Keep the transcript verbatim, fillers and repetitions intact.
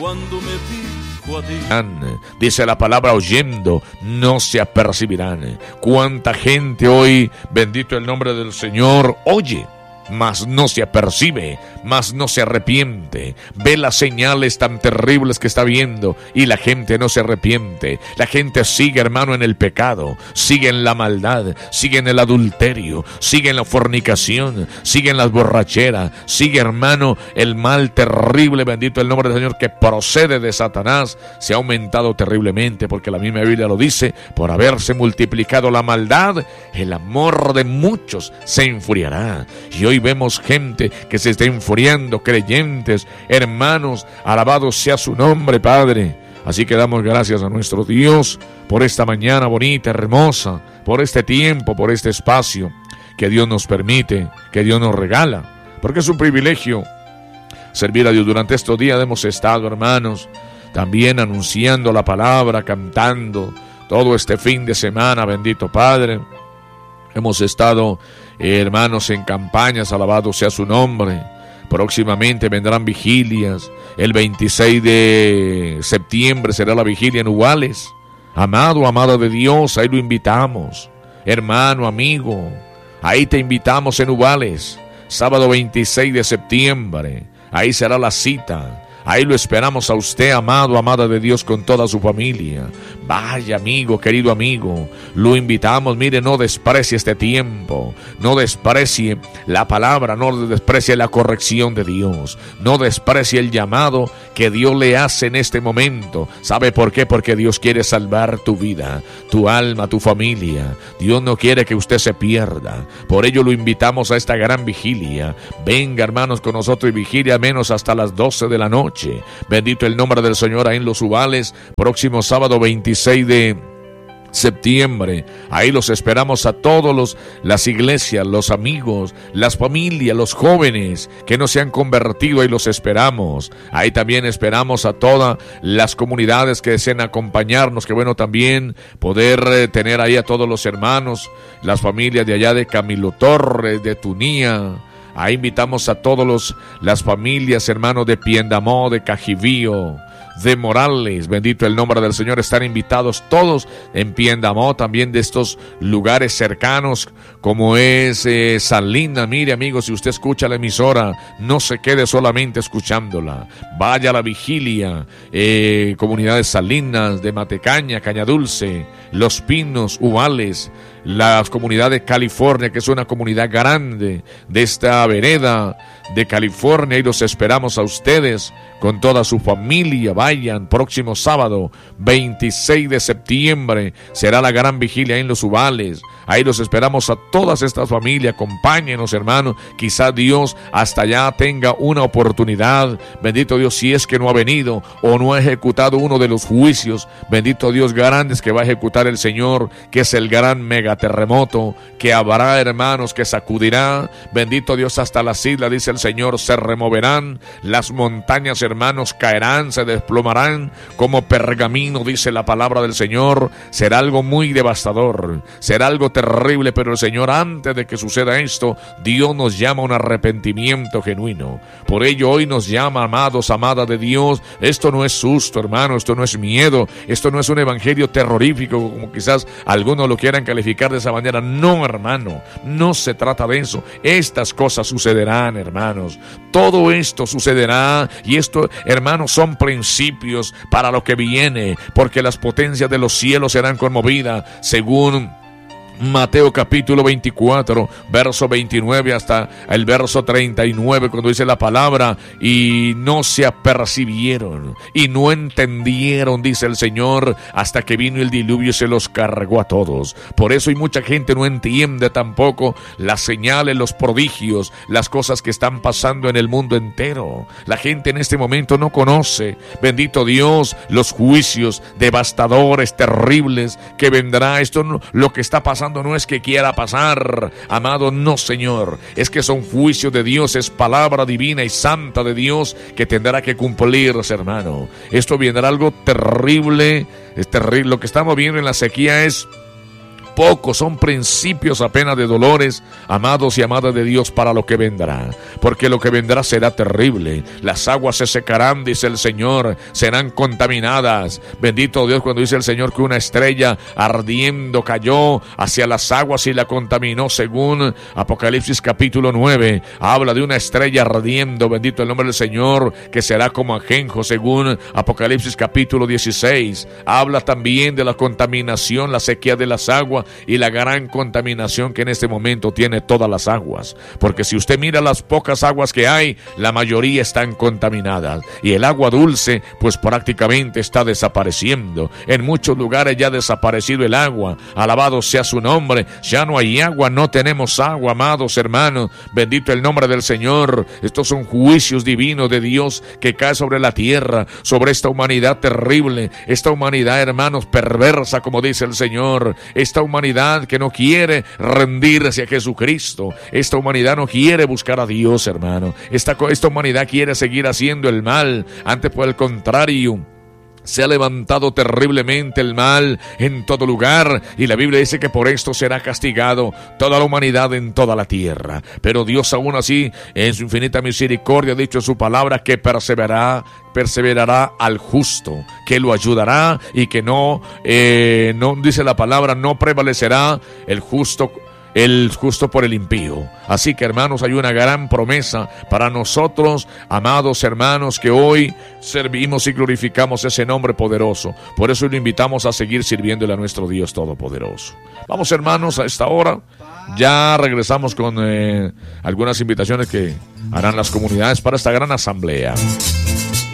Cuando me fijo a ti, dice la palabra, oyendo no se apercibirán. Cuánta gente hoy, bendito el nombre del Señor, oye, mas no se apercibe, mas no se arrepiente. Ve las señales tan terribles que está viendo y la gente no se arrepiente. La gente sigue, hermano, en el pecado, sigue en la maldad, sigue en el adulterio, sigue en la fornicación, sigue en las borracheras, sigue, hermano, el mal terrible, bendito el nombre del Señor, que procede de Satanás. Se ha aumentado terriblemente, porque la misma Biblia lo dice: por haberse multiplicado la maldad, el amor de muchos se enfriará. Y hoy vemos gente que se está enfriando, creyentes, hermanos, alabado sea su nombre, Padre. Así que damos gracias a nuestro Dios por esta mañana bonita, hermosa, por este tiempo, por este espacio que Dios nos permite, que Dios nos regala, porque es un privilegio servir a Dios. Durante estos días hemos estado, hermanos, también anunciando la palabra, cantando, todo este fin de semana, bendito Padre. Hemos estado, eh, hermanos, en campañas, alabado sea su nombre. Próximamente vendrán vigilias. El veintiséis de septiembre será la vigilia en Ugales. Amado, amada de Dios, ahí lo invitamos. Hermano, amigo, ahí te invitamos en Ugales. Sábado veintiséis de septiembre. Ahí será la cita. Ahí lo esperamos a usted, amado, amada de Dios, con toda su familia. Vaya, amigo, querido amigo, lo invitamos. Mire, no desprecie este tiempo, no desprecie la palabra, no desprecie la corrección de Dios, no desprecie el llamado que Dios le hace en este momento. ¿Sabe por qué? Porque Dios quiere salvar tu vida, tu alma, tu familia. Dios no quiere que usted se pierda. Por ello lo invitamos a esta gran vigilia. Venga, hermanos, con nosotros y vigilia menos hasta las doce de la noche. Bendito el nombre del Señor, ahí en los Ugales, próximo sábado veintiséis de septiembre. Ahí los esperamos a todos los, las iglesias, los amigos, las familias, los jóvenes que no se han convertido. Ahí los esperamos. Ahí también esperamos a todas las comunidades que deseen acompañarnos. Que bueno también poder eh, tener ahí a todos los hermanos, las familias de allá de Camilo Torres, de Tunía. Ahí invitamos a todos los, las familias, hermanos, de Piendamó, de Cajivío, de Morales. Bendito el nombre del Señor. Están invitados todos en Piendamó, también de estos lugares cercanos como es eh, Salinas. Mire, amigos, si usted escucha la emisora, no se quede solamente escuchándola. Vaya a la vigilia. eh, comunidades Salinas, de Matecaña, Cañadulce, Los Pinos, Ugales, la comunidad de California, que es una comunidad grande de esta vereda de California, y los esperamos a ustedes con toda su familia. Vayan, próximo sábado veintiséis de septiembre será la gran vigilia en los Ugales. Ahí los esperamos a todas estas familias. Acompáñenos, hermanos. Quizá Dios hasta allá tenga una oportunidad. Bendito Dios, si es que no ha venido o no ha ejecutado uno de los juicios, bendito Dios, grandes que va a ejecutar el Señor, que es el gran megaterremoto que habrá, hermanos, que sacudirá, bendito Dios, hasta las islas, dice el Señor, se removerán, las montañas, hermanos, caerán, se desplomarán como pergamino, dice la palabra del Señor. Será algo muy devastador, será algo terrible, pero el Señor, antes de que suceda esto, Dios nos llama a un arrepentimiento genuino. Por ello hoy nos llama, amados, amada de Dios. Esto no es susto, hermano, esto no es miedo, esto no es un evangelio terrorífico como quizás algunos lo quieran calificar de esa manera. No, hermano, no se trata de eso. Estas cosas sucederán, hermanos. Todo esto sucederá, y esto, hermanos, son principios para lo que viene, porque las potencias de los cielos serán conmovidas, según Mateo capítulo veinticuatro, verso veintinueve hasta el verso treinta y nueve, cuando dice la palabra: y no se apercibieron y no entendieron, dice el Señor, hasta que vino el diluvio y se los cargó a todos. Por eso hay mucha gente no entiende tampoco las señales, los prodigios, las cosas que están pasando en el mundo entero. La gente en este momento no conoce, bendito Dios, los juicios devastadores, terribles que vendrá. Esto no, lo que está pasando no es que quiera pasar, amado, no, Señor, es que son juicios de Dios, es palabra divina y santa de Dios que tendrá que cumplirse, hermano. Esto vendrá algo terrible, es terrible. Lo que estamos viendo en la sequía es poco, son principios apenas de dolores, amados y amadas de Dios, para lo que vendrá, porque lo que vendrá será terrible. Las aguas se secarán, dice el Señor, serán contaminadas. Bendito Dios, cuando dice el Señor que una estrella ardiendo cayó hacia las aguas y la contaminó, según Apocalipsis capítulo nueve, habla de una estrella ardiendo, bendito el nombre del Señor, que será como ajenjo, según Apocalipsis capítulo dieciséis, habla también de la contaminación, la sequía de las aguas y la gran contaminación que en este momento tiene todas las aguas, porque si usted mira las pocas aguas que hay, la mayoría están contaminadas, y el agua dulce pues prácticamente está desapareciendo. En muchos lugares ya ha desaparecido el agua, alabado sea su nombre, ya no hay agua, no tenemos agua, amados hermanos, bendito el nombre del Señor. Estos son juicios divinos de Dios que caen sobre la tierra, sobre esta humanidad terrible, esta humanidad, hermanos, perversa, como dice el Señor, esta humanidad que no quiere rendirse a Jesucristo, esta humanidad no quiere buscar a Dios, hermano, esta, esta humanidad quiere seguir haciendo el mal, antes por el contrario, se ha levantado terriblemente el mal en todo lugar, y la Biblia dice que por esto será castigado toda la humanidad en toda la tierra. Pero Dios aún así, en su infinita misericordia, ha dicho en su palabra que perseverará, perseverará al justo, que lo ayudará, y que no, eh, no dice la palabra, no prevalecerá el justo el justo por el impío. Así que, hermanos, hay una gran promesa para nosotros, amados hermanos, que hoy servimos y glorificamos ese nombre poderoso. Por eso lo invitamos a seguir sirviéndole a nuestro Dios Todopoderoso. Vamos, hermanos, a esta hora ya regresamos con eh, algunas invitaciones que harán las comunidades para esta gran asamblea.